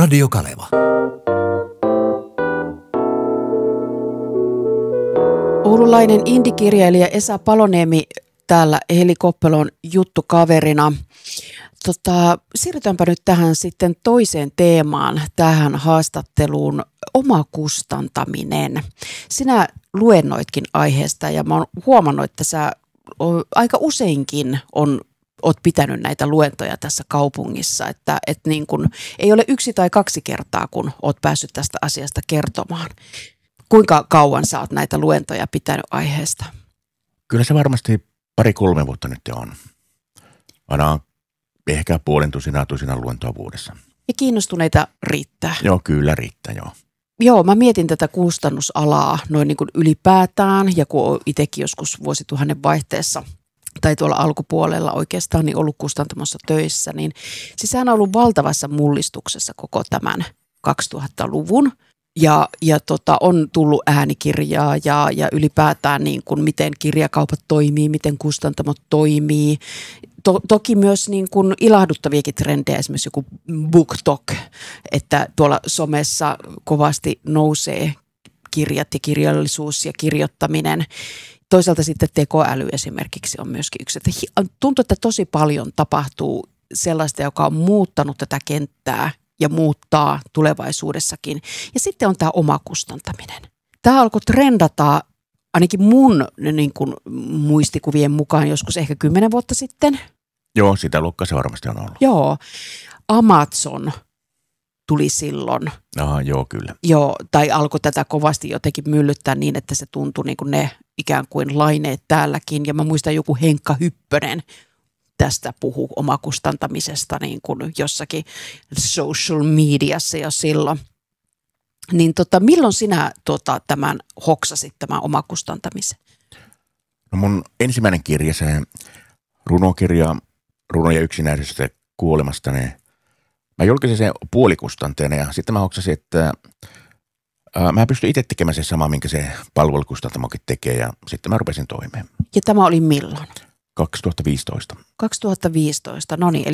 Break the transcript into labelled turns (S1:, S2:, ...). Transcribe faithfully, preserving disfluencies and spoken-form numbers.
S1: Radio Kaleva.
S2: Oululainen indikirjailija Esa Paloniemi täällä Heli Koppelon juttukaverina. Tota, siirrytäänpä nyt tähän sitten toiseen teemaan, tähän haastatteluun, omakustantaminen. Sinä luennoitkin aiheesta ja mä oon huomannut, että sä o, aika useinkin on, oot pitänyt näitä luentoja tässä kaupungissa, että et niin kun, ei ole yksi tai kaksi kertaa, kun oot päässyt tästä asiasta kertomaan. Kuinka kauan sä oot näitä luentoja pitänyt aiheesta?
S3: Kyllä se varmasti pari-kolme vuotta nyt on. Aina ehkä puolen tusinaa tusinaa luentoa vuodessa. Ja
S2: kiinnostuneita riittää?
S3: Joo, kyllä riittää, joo.
S2: Joo, mä mietin tätä kustannusalaa noin niin kuin ylipäätään, ja kun olen itsekin joskus vuosituhannen vaihteessa tai tuolla alkupuolella oikeastaan niin ollut kustantamossa töissä, niin siis sehän on ollut valtavassa mullistuksessa koko tämän kaksituhattaluvun. Ja, ja tota, on tullut äänikirjaa ja, ja ylipäätään niin kuin miten kirjakaupat toimii, miten kustantamot toimii. To, toki myös niin kuin ilahduttaviakin trendejä, esimerkiksi joku BookTok, että tuolla somessa kovasti nousee kirjat ja kirjallisuus ja kirjoittaminen. Toisaalta sitten tekoäly esimerkiksi on myöskin yksi. Että tuntuu, että tosi paljon tapahtuu sellaista, joka on muuttanut tätä kenttää ja muuttaa tulevaisuudessakin. Ja sitten on tämä omakustantaminen. Tämä alkoi trendata ainakin mun niin kuin, muistikuvien mukaan joskus ehkä kymmenen vuotta sitten.
S3: Joo, sitä luokkaa se varmasti on ollut.
S2: Joo, Amazon tuli silloin.
S3: Aha, joo, kyllä.
S2: Joo, tai alkoi tätä kovasti jotenkin myllyttää niin, että se tuntui niin kuin ne ikään kuin laineet täälläkin. Ja mä muistan joku Henkka Hyppönen tästä puhuu omakustantamisesta niin kuin jossakin social mediassa jo silloin. Niin tota, milloin sinä tota, tämän hoksasit, tämän omakustantamisen?
S3: No mun ensimmäinen kirja, se runokirja Runo ja yksinäisyydestä kuolemasta, niin mä julkaisin sen puolikustanteena ja sitten mä hoksasin, että ää, mä pystyn itse tekemään se sama, minkä se palvelukustantamokin tekee ja sitten mä rupesin toimeen.
S2: Ja tämä oli milloin?
S3: kaksituhattaviisitoista.
S2: kaksituhattaviisitoista, no niin, eli